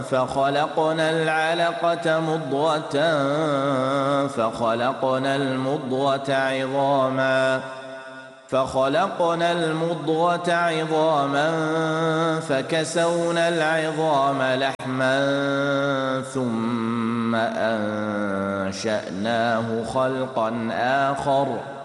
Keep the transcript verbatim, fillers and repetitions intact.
فخلقنا العلقة مضغة فخلقنا المضغة عظاما فخلقنا المضغة عظاما فكسونا العظام لحما ثم أنشأناه خلقا آخر